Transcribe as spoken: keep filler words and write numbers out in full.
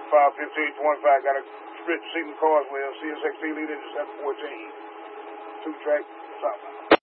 five fifteen twenty-five. Got a split seating Carswell, C S X T lead engine seven fourteen. Two track, southbound.